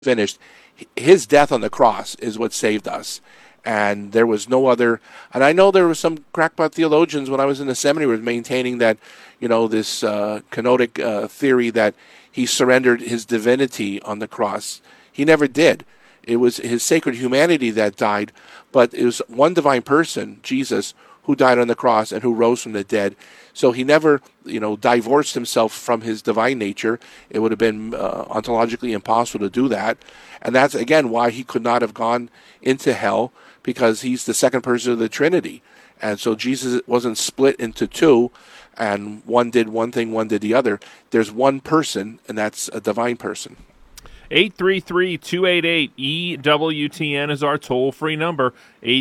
finished. His death on the cross is what saved us. And there was no other. And I know there were some crackpot theologians when I was in the seminary was maintaining that, this kenotic theory that he surrendered his divinity on the cross. He never did. It was his sacred humanity that died, but it was one divine person, Jesus, who died on the cross and who rose from the dead. So he never, divorced himself from his divine nature. It would have been ontologically impossible to do that. And that's, again, why he could not have gone into hell, because he's the second person of the Trinity. And so Jesus wasn't split into two, and one did one thing, one did the other. There's one person, and that's a divine person. 833-288-EWTN is our toll-free number,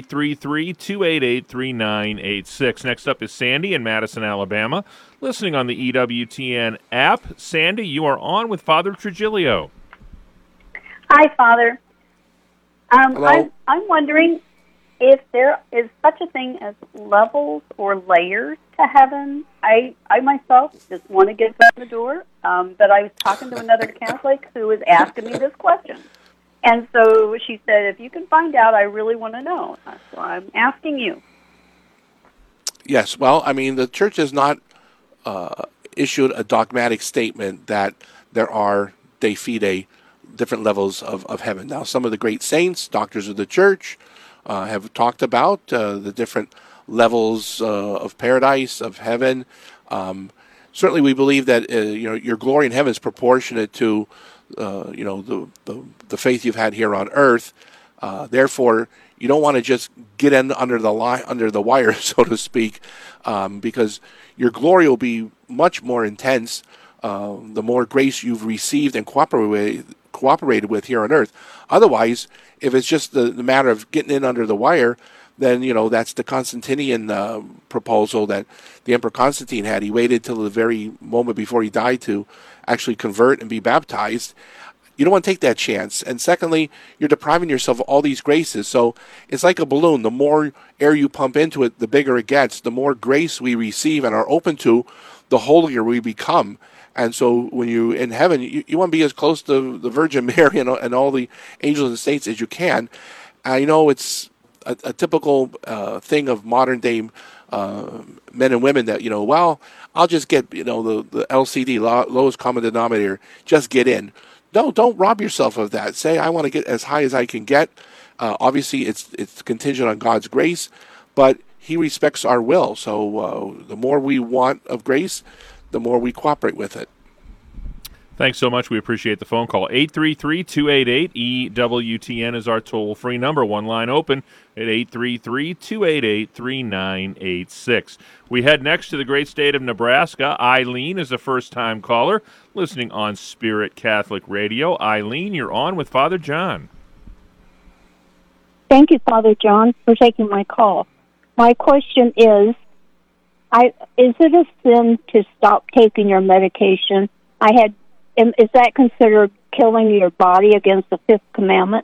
833-288-3986. Next up is Sandy in Madison, Alabama, listening on the EWTN app. Sandy, you are on with Father Trigilio. Hi, Father. Hello. I'm wondering if there is such a thing as levels or layers to heaven. I myself just want to get through the door, but I was talking to another Catholic who was asking me this question. And so she said, if you can find out, I really want to know. So I'm asking you. Yes, well, the Church has not issued a dogmatic statement that there are de fide different levels of heaven. Now, some of the great saints, doctors of the Church, have talked about the different levels of paradise, of heaven. Certainly, we believe that your glory in heaven is proportionate to the faith you've had here on earth. Therefore, you don't want to just get in under the wire, so to speak, because your glory will be much more intense the more grace you've received and cooperated with here on earth. Otherwise, if it's just the matter of getting in under the wire, then that's the Constantinian proposal that the Emperor Constantine had. He waited till the very moment before he died to actually convert and be baptized. You don't want to take that chance. And secondly, you're depriving yourself of all these graces. So it's like a balloon. The more air you pump into it, the bigger it gets. The more grace we receive and are open to, the holier we become. And so when you're in heaven, you want to be as close to the Virgin Mary and all the angels and saints as you can. I know it's a typical thing of modern day men and women that, I'll just get, the LCD, lowest common denominator, just get in. No, don't rob yourself of that. Say, I want to get as high as I can get. Obviously, it's contingent on God's grace, but He respects our will. So the more we want of grace, the more we cooperate with it. Thanks so much. We appreciate the phone call. 833-288-EWTN is our toll-free number. One line open at 833-288-3986. We head next to the great state of Nebraska. Eileen is a first-time caller listening on Spirit Catholic Radio. Eileen, you're on with Father John. Thank you, Father John, for taking my call. My question is it a sin to stop taking your medication? Is that considered killing your body against the fifth commandment?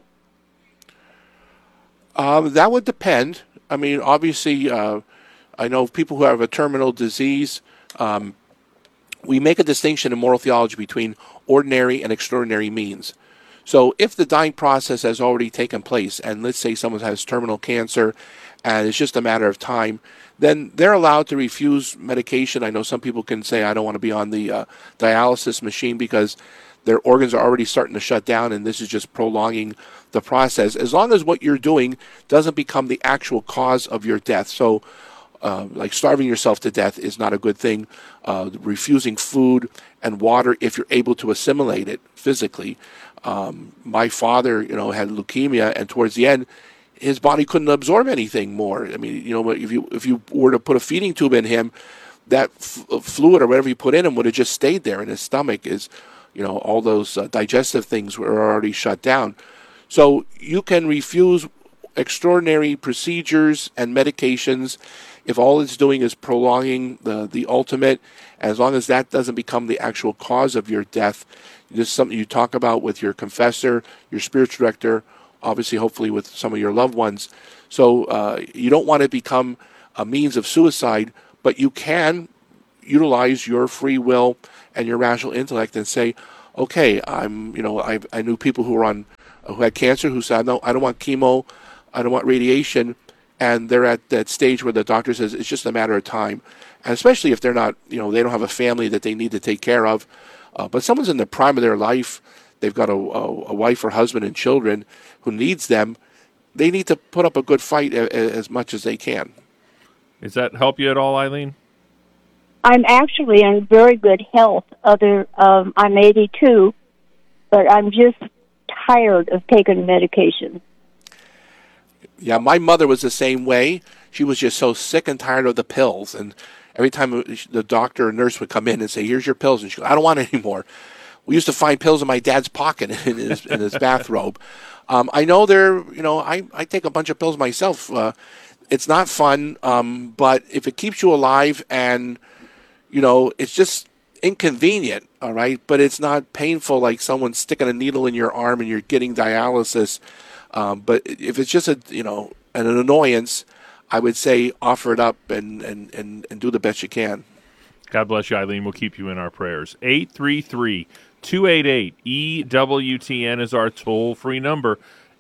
That would depend. Obviously, I know people who have a terminal disease, we make a distinction in moral theology between ordinary and extraordinary means. So if the dying process has already taken place, and let's say someone has terminal cancer, and it's just a matter of time, then they're allowed to refuse medication. I know some people can say, I don't want to be on the dialysis machine because their organs are already starting to shut down, and this is just prolonging the process, as long as what you're doing doesn't become the actual cause of your death. So like starving yourself to death is not a good thing. Refusing food and water if you're able to assimilate it physically. My father, had leukemia, and towards the end, his body couldn't absorb anything more. If you were to put a feeding tube in him, that fluid or whatever you put in him would have just stayed there in his stomach. All those digestive things were already shut down. So you can refuse extraordinary procedures and medications if all it's doing is prolonging the ultimate, as long as that doesn't become the actual cause of your death. This is something you talk about with your confessor, your spiritual director, obviously, hopefully with some of your loved ones. So you don't want to become a means of suicide, but you can utilize your free will and your rational intellect and say, okay, I knew people who had cancer who said, no, I don't want chemo, I don't want radiation, and they're at that stage where the doctor says it's just a matter of time. And especially if they're not, they don't have a family that they need to take care of. But someone's in the prime of their life, they've got a wife or husband and children who needs them, they need to put up a good fight as much as they can. Does that help you at all, Eileen? I'm actually in very good health. I'm 82, but I'm just tired of taking medication. Yeah, my mother was the same way. She was just so sick and tired of the pills, and every time the doctor or nurse would come in and say, "Here's your pills," and she goes, "I don't want any more." We used to find pills in my dad's pocket in his bathrobe. I know I take a bunch of pills myself. It's not fun, but if it keeps you alive and, it's just inconvenient, all right? But it's not painful like someone sticking a needle in your arm and you're getting dialysis. But if it's just an annoyance, I would say offer it up and do the best you can. God bless you, Eileen. We'll keep you in our prayers. 833-288-EWTN is our toll-free number.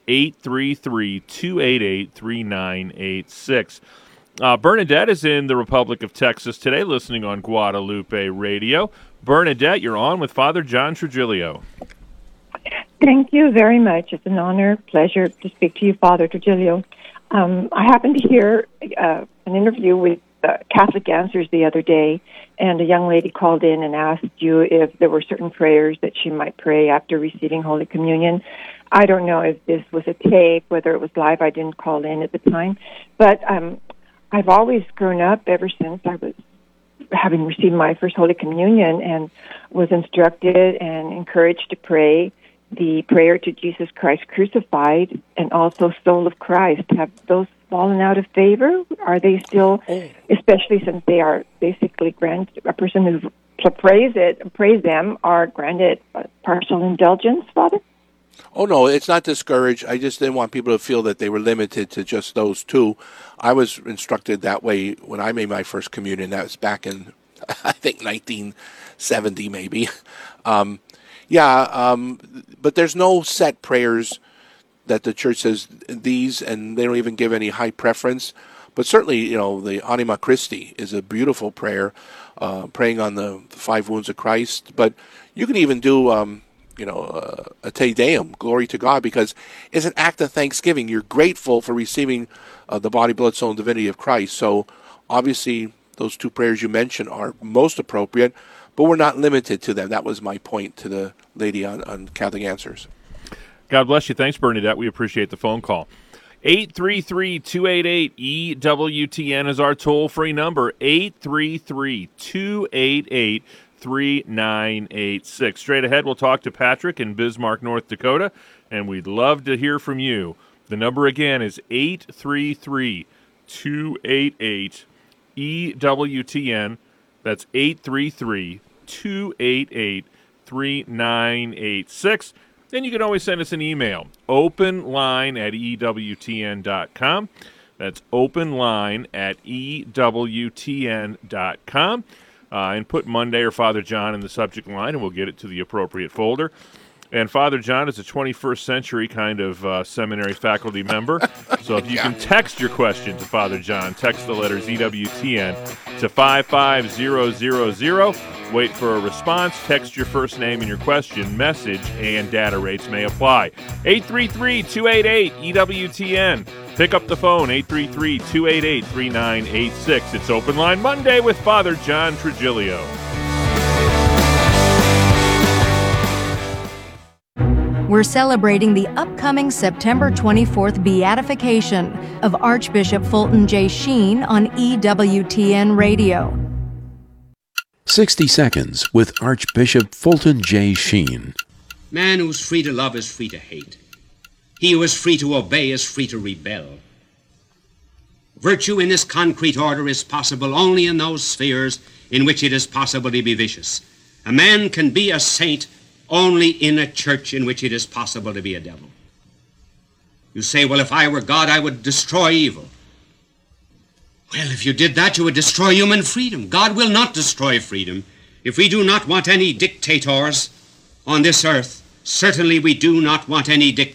833-288-3986. Bernadette is in the Republic of Texas today, listening on Guadalupe Radio. Bernadette, you're on with Father John Trigilio. Thank you very much. It's an honor, pleasure to speak to you, Father Trigilio. I happened to hear an interview with Catholic Answers the other day, and a young lady called in and asked you if there were certain prayers that she might pray after receiving Holy Communion. I don't know if this was a tape, whether it was live. I didn't call in at the time. But I've always grown up ever since I was having received my first Holy Communion and was instructed and encouraged to pray the prayer to Jesus Christ crucified and also Soul of Christ. Have those fallen out of favor? Are they still, especially since they are basically a person who prays them are granted partial indulgence, Father? Oh, no, it's not discouraged. I just didn't want people to feel that they were limited to just those two. I was instructed that way when I made my first communion. That was back in, I think, 1970 maybe. But there's no set prayers that the church says these, and they don't even give any high preference. But certainly, the Anima Christi is a beautiful prayer, praying on the 5 wounds of Christ. But you can even do, a Te Deum, glory to God, because it's an act of thanksgiving. You're grateful for receiving the body, blood, soul, and divinity of Christ. So obviously, those two prayers you mentioned are most appropriate, but we're not limited to them. That was my point to the lady on Catholic Answers. God bless you. Thanks, Bernadette. We appreciate the phone call. 833-288-EWTN is our toll-free number, 833-288-3986. Straight ahead, we'll talk to Patrick in Bismarck, North Dakota, and we'd love to hear from you. The number again is 833-288-EWTN. That's 833-288-3986. Then you can always send us an email, openline@ewtn.com. That's openline@ewtn.com. And put Monday or Father John in the subject line, and we'll get it to the appropriate folder. And Father John is a 21st century kind of seminary faculty member. So if you can text your question to Father John, text the letters EWTN to 55000. Wait for a response. Text your first name and your question. Message and data rates may apply. 833-288-EWTN. Pick up the phone, 833-288-3986. It's Open Line Monday with Father John Trigilio. We're celebrating the upcoming September 24th beatification of Archbishop Fulton J. Sheen on EWTN Radio. 60 Seconds with Archbishop Fulton J. Sheen. Man who's free to love is free to hate. He who is free to obey is free to rebel. Virtue in this concrete order is possible only in those spheres in which it is possible to be vicious. A man can be a saint only in a church in which it is possible to be a devil. You say, well, if I were God, I would destroy evil. Well, if you did that, you would destroy human freedom. God will not destroy freedom. If we do not want any dictators on this earth, certainly we do not want any dictator.